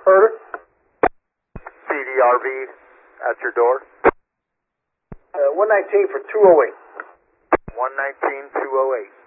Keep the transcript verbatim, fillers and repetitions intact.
Heard her. C D R V at your door. Uh, one nineteen for two oh eight. one nineteen two oh eight.